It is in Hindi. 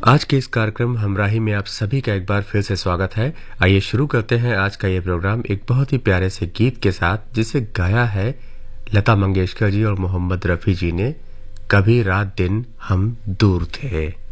आज के इस कार्यक्रम हमराही में आप सभी का एक बार फिर से स्वागत है। आइए शुरू करते हैं आज का ये प्रोग्राम एक बहुत ही प्यारे से गीत के साथ, जिसे गाया है लता मंगेशकर जी और मोहम्मद रफ़ी जी ने। कभी रात दिन हम दूर थे।